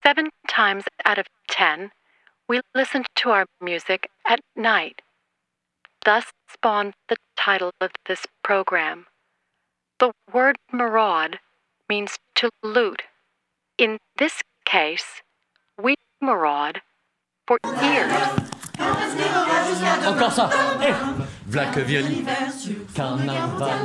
7 times out of 10, we listen to our music at night. Thus spawned the title of this program. The word maraud means to loot. In this case, we maraud for ears. Encore ça. V'là que vienne. Carnaval.